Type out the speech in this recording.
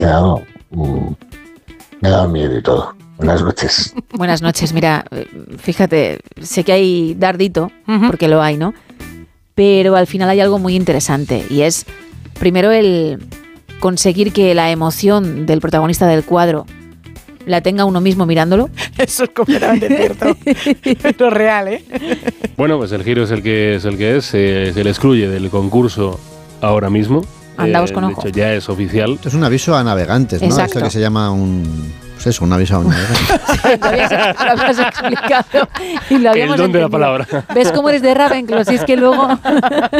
Me ha dado miedo y todo. Buenas noches. Buenas noches. Mira, fíjate, sé que hay dardito, porque lo hay, ¿no? Pero al final hay algo muy interesante y es, primero, el conseguir que la emoción del protagonista del cuadro la tenga uno mismo mirándolo. Eso es completamente cierto. Es lo real, ¿eh? Bueno, pues el giro es el que es. Se le excluye del concurso ahora mismo. Andaos con ojo. De hecho, ya es oficial. Esto es un aviso a navegantes, ¿no? Exacto. Esto que se llama un aviso a navegantes. Lo habías explicado y lo habíamos El don de la entendido. palabra. ¿Ves cómo eres de Ravenclaw? Si es que luego...